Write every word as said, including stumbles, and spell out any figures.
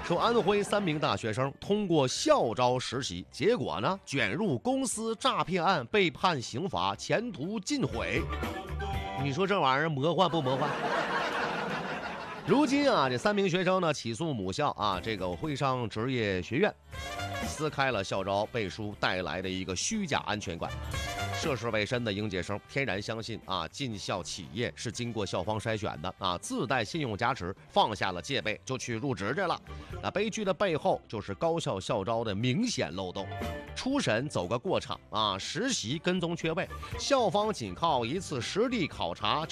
说安徽三名大学生通过校招实习，结果呢卷入公司诈骗案，被判刑罚，前途尽毁。你说这玩意儿魔幻不魔幻？如今啊，这三名学生呢起诉母校啊，这个徽商职业学院撕开了校招背书带来的一个虚假安全感。涉世未深的应届生天然相信啊，进校企业是经过校方筛选的啊，自带信用加持，放下了戒备就去入职去了。那悲剧的背后就是高校校招的明显漏洞，初审走个过场啊，实习跟踪缺位，校方仅靠一次实地考察